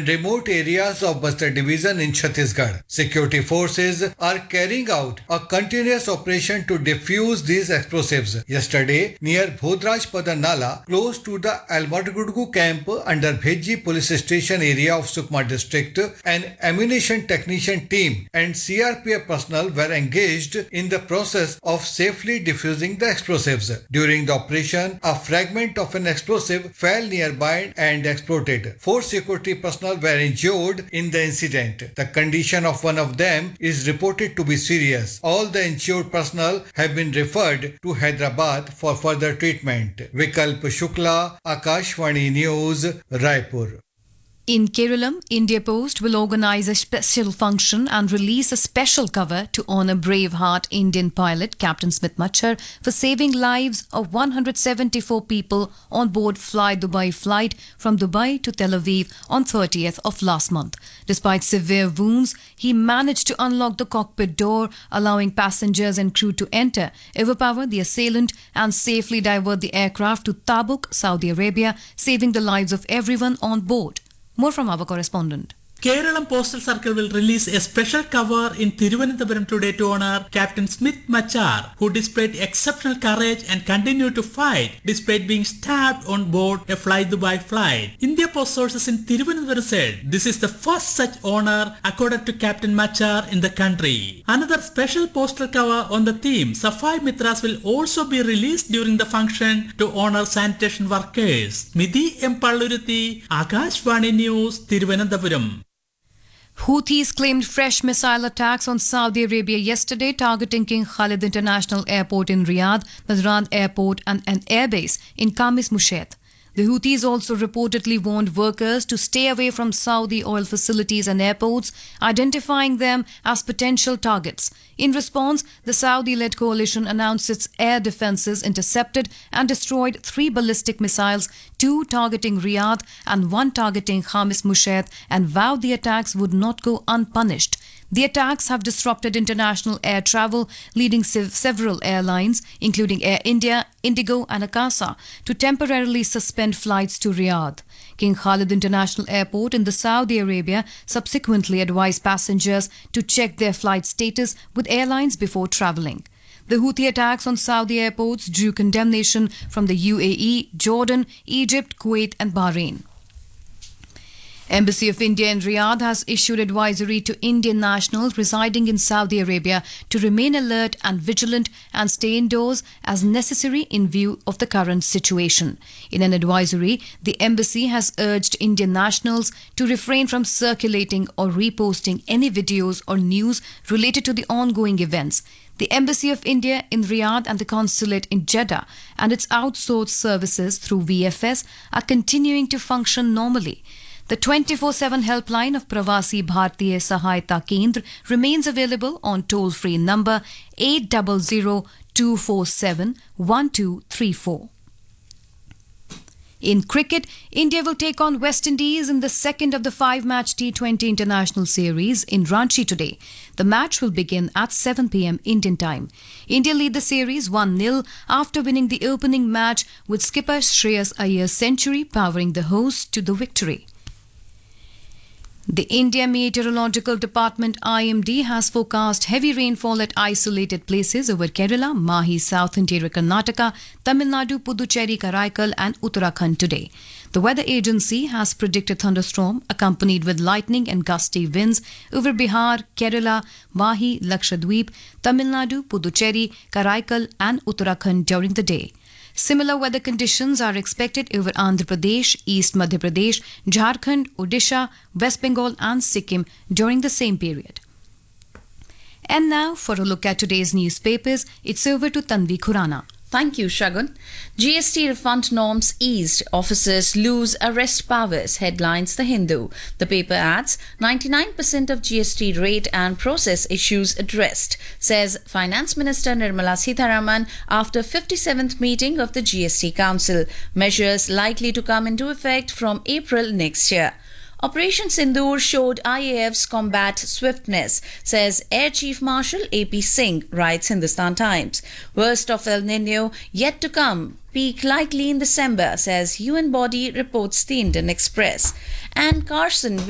and remote areas of Bastar Division in Chhattisgarh. Security forces are carrying out a continuous operation to defuse these explosives. Yesterday, near Bhodrajpada Nala, close to the Almatgudgu camp under Bheji police station area of Sukma district, an ammunition technician team and CRPF personnel were engaged in the process of safely defusing the explosives. During the operation, a fragment of an explosive fell nearby and exploded. 4 security personnel were injured in the incident. The condition of one of them is reported to be serious. All the injured personnel have been referred to Hyderabad for further treatment. Vikalp Shukla, Akashvani News, Raipur. In Kerala, India Post will organize a special function and release a special cover to honor Braveheart Indian pilot Captain Smith Machar for saving lives of 174 people on board Fly Dubai flight from Dubai to Tel Aviv on 30th of last month. Despite severe wounds, he managed to unlock the cockpit door, allowing passengers and crew to enter, overpower the assailant and safely divert the aircraft to Tabuk, Saudi Arabia, saving the lives of everyone on board. More from our correspondent. Kerala Postal Circle will release a special cover in Thiruvananthapuram today to honor Captain Smith Machar, who displayed exceptional courage and continued to fight despite being stabbed on board a Fly Dubai flight. India Post sources in Thiruvananthapuram said this is the first such honor accorded to Captain Machar in the country. Another special postal cover on the theme Safai Mitras will also be released during the function to honor sanitation workers. Midhi M. Palluruthi, Akashvani News, Thiruvananthapuram. Houthis claimed fresh missile attacks on Saudi Arabia yesterday, targeting King Khalid International Airport in Riyadh, Mazran Airport and an airbase in Khamis Mushat. The Houthis also reportedly warned workers to stay away from Saudi oil facilities and airports, identifying them as potential targets. In response, the Saudi-led coalition announced its air defences intercepted and destroyed 3 ballistic missiles, 2 targeting Riyadh and 1 targeting Khamis Mushat, and vowed the attacks would not go unpunished. The attacks have disrupted international air travel, leading several airlines, including Air India, Indigo and Akasa, to temporarily suspend flights to Riyadh. King Khalid International Airport in the Saudi Arabia subsequently advised passengers to check their flight status with airlines before travelling. The Houthi attacks on Saudi airports drew condemnation from the UAE, Jordan, Egypt, Kuwait and Bahrain. Embassy of India in Riyadh has issued advisory to Indian nationals residing in Saudi Arabia to remain alert and vigilant and stay indoors as necessary in view of the current situation. In an advisory, the embassy has urged Indian nationals to refrain from circulating or reposting any videos or news related to the ongoing events. The Embassy of India in Riyadh and the Consulate in Jeddah and its outsourced services through VFS are continuing to function normally. The 24/7 helpline of Pravasi Bhartiya Sahayata Kendra remains available on toll-free number 800-247-1234. In cricket, India will take on West Indies in the second of the 5-match T20 International Series in Ranchi today. The match will begin at 7 p.m. Indian time. India lead the series 1-0 after winning the opening match with skipper Shreyas Iyer's century powering the hosts to the victory. The India Meteorological Department IMD has forecast heavy rainfall at isolated places over Kerala, Mahi, South Interior Karnataka, Tamil Nadu, Puducherry, Karaikal and Uttarakhand today. The weather agency has predicted thunderstorm accompanied with lightning and gusty winds over Bihar, Kerala, Mahi, Lakshadweep, Tamil Nadu, Puducherry, Karaikal and Uttarakhand during the day. Similar weather conditions are expected over Andhra Pradesh, East Madhya Pradesh, Jharkhand, Odisha, West Bengal and Sikkim during the same period. And now for a look at today's newspapers, it's over to Tanvi Khurana. Thank you, Shagun. GST refund norms eased. Officers lose arrest powers. Headlines The Hindu. The paper adds 99% of GST rate and process issues addressed, says Finance Minister Nirmala Sitharaman after 57th meeting of the GST Council. Measures likely to come into effect from April next year. Operation Sindoor showed IAF's combat swiftness, says Air Chief Marshal AP Singh, writes Hindustan Times. Worst of El Nino yet to come. Peak likely in December, says UN body, reports the Indian Express. And Carson